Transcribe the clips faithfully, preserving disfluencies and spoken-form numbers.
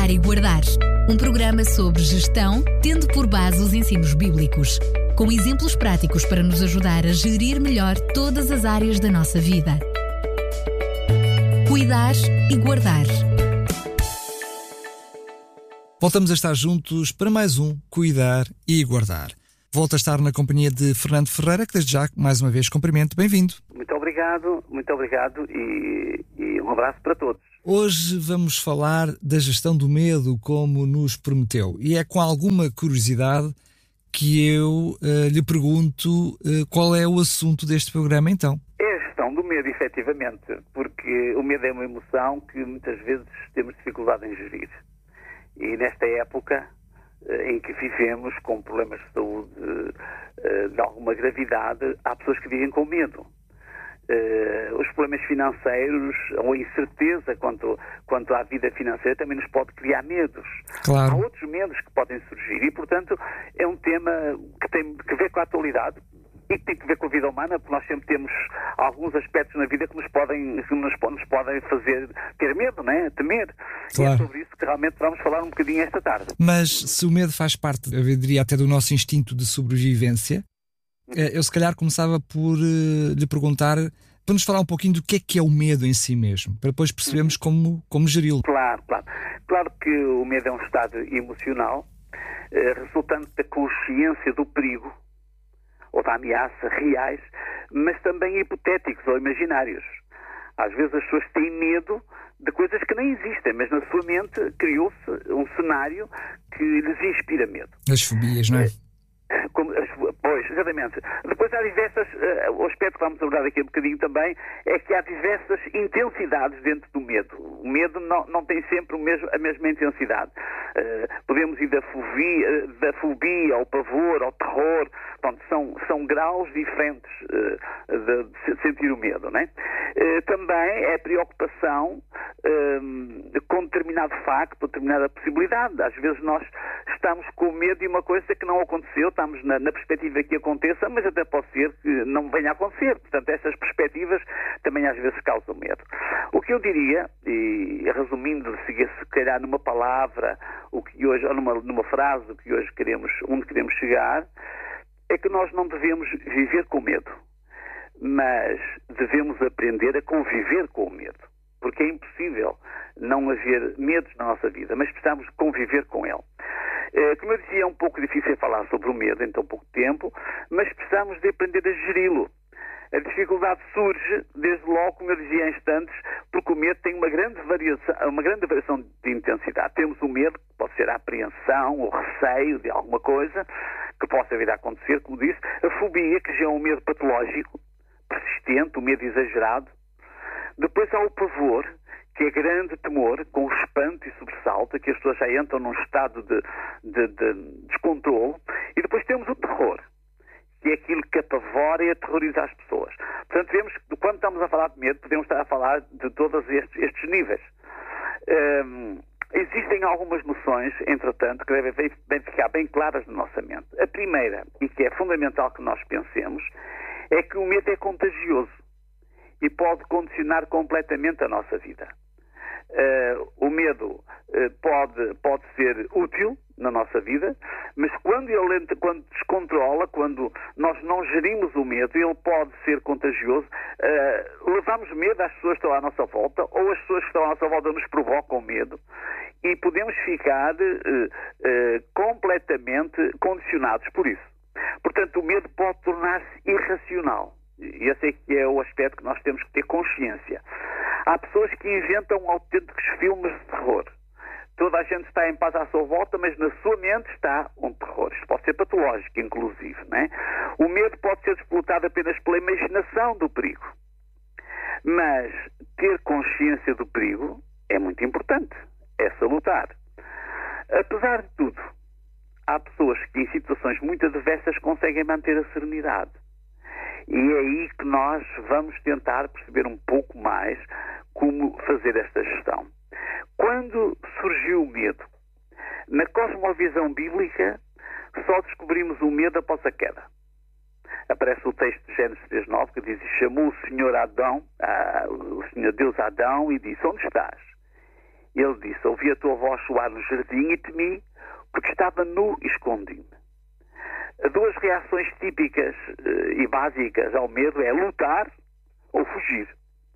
Cuidar e Guardar. Um programa sobre gestão, tendo por base os ensinos bíblicos, com exemplos práticos para nos ajudar a gerir melhor todas as áreas da nossa vida. Cuidar e Guardar. Voltamos a estar juntos para mais um Cuidar e Guardar. Volto a estar na companhia de Fernando Ferreira, que desde já, mais uma vez, cumprimento. Bem-vindo. Muito obrigado, muito obrigado e, e um abraço para todos. Hoje vamos falar da gestão do medo, como nos prometeu. E é com alguma curiosidade que eu uh, lhe pergunto uh, qual é o assunto deste programa, então. É a gestão do medo, efetivamente, porque o medo é uma emoção que muitas vezes temos dificuldade em gerir. E nesta época em que vivemos com problemas de saúde de alguma gravidade, há pessoas que vivem com medo. Os problemas financeiros ou a incerteza quanto, quanto à vida financeira também nos pode criar medos. Claro. Há outros medos que podem surgir e, portanto, é um tema que tem que ver com a atualidade e que tem que ver com a vida humana, porque nós sempre temos alguns aspectos na vida que nos podem, que nos, nos podem fazer ter medo, né? Temer. Claro. E é sobre isso que realmente vamos falar um bocadinho esta tarde. Mas se o medo faz parte, eu diria até do nosso instinto de sobrevivência, eu se calhar começava por uh, lhe perguntar, para nos falar um pouquinho do que é que é o medo em si mesmo, para depois percebermos como, como geri-lo. Claro, claro. Claro que o medo é um estado emocional, uh, resultante da consciência do perigo, ou da ameaça reais, mas também hipotéticos ou imaginários. Às vezes as pessoas têm medo de coisas que nem existem, mas na sua mente criou-se um cenário que lhes inspira medo. As fobias, não é? Como, pois, exatamente. Depois há diversas, uh, o aspecto que vamos abordar aqui um bocadinho também, é que há diversas intensidades dentro do medo. O medo não, não tem sempre o mesmo, a mesma intensidade. Uh, podemos ir da fobia, da fobia ao pavor, ao terror. Portanto, são, são graus diferentes uh, de, de sentir o medo, não é? Uh, também é preocupação uh, com determinado facto, determinada possibilidade. Às vezes nós estamos com medo de uma coisa que não aconteceu, estamos na, na perspectiva que aconteça, mas até pode ser que não venha a acontecer. Portanto, essas perspectivas também às vezes causam medo. O que eu diria, e resumindo, se calhar numa palavra, o que hoje, ou numa, numa frase, o que hoje queremos, onde queremos chegar, é que nós não devemos viver com medo, mas devemos aprender a conviver com o medo. Porque é impossível não haver medos na nossa vida, mas precisamos conviver com ele. Como eu dizia, é um pouco difícil falar sobre o medo em tão pouco tempo, mas precisamos de aprender a geri-lo. A dificuldade surge, desde logo, como eu dizia há instantes, porque o medo tem uma grande variação, uma grande variação de intensidade. Temos o medo, que pode ser a apreensão, o receio de alguma coisa, que possa vir a acontecer, como disse. A fobia, que já é um medo patológico, persistente, o medo exagerado. Depois há o pavor, que é grande temor, com espanto e sobressalto, que as pessoas já entram num estado de, de, de descontrole. E depois temos o terror, que é aquilo que apavora e aterroriza as pessoas. Portanto, vemos que quando estamos a falar de medo, podemos estar a falar de todos estes, estes níveis. Hum, existem algumas noções, entretanto, que devem, devem ficar bem claras na nossa mente. A primeira, e que é fundamental que nós pensemos, é que o medo é contagioso e pode condicionar completamente a nossa vida. Uh, o medo uh, pode, pode ser útil na nossa vida, mas quando ele quando descontrola, quando nós não gerimos o medo, ele pode ser contagioso. Uh, levamos medo às pessoas que estão à nossa volta, ou as pessoas que estão à nossa volta nos provocam medo, e podemos ficar uh, uh, completamente condicionados por isso. Portanto, o medo pode tornar-se irracional. E esse é que é o aspecto que nós temos que ter consciência. Há pessoas que inventam autênticos filmes de terror. Toda a gente está em paz à sua volta, mas na sua mente está um terror. Isto pode ser patológico, inclusive, não é? O medo pode ser explotado apenas pela imaginação do perigo. Mas ter consciência do perigo é muito importante. É salutar. Apesar de tudo, há pessoas que em situações muito adversas conseguem manter a serenidade. E é aí que nós vamos tentar perceber um pouco mais como fazer esta gestão. Quando surgiu o medo? Na cosmovisão bíblica, só descobrimos o medo após a queda. Aparece o texto de Gênesis três nove que diz: chamou o Senhor Adão, ah, o Senhor Deus Adão, e disse: onde estás? Ele disse: ouvi a tua voz soar no jardim e temi, porque estava nu e escondi-me. Duas reações típicas uh, e básicas ao medo é lutar ou fugir.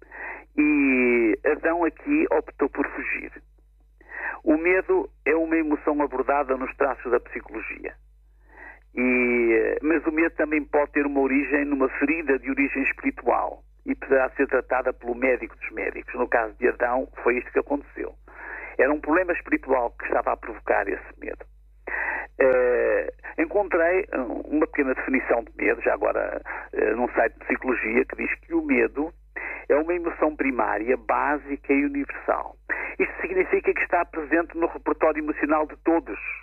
E Adão aqui optou por fugir. O medo é uma emoção abordada nos traços da psicologia. E, mas o medo também pode ter uma origem numa ferida de origem espiritual e poderá ser tratada pelo médico dos médicos. No caso de Adão, foi isto que aconteceu. Era um problema espiritual que estava a provocar esse medo. Uh, encontrei uma pequena definição de medo, já agora uh, num site de psicologia, que diz que o medo é uma emoção primária, básica e universal. Isto significa que está presente no repertório emocional de todos,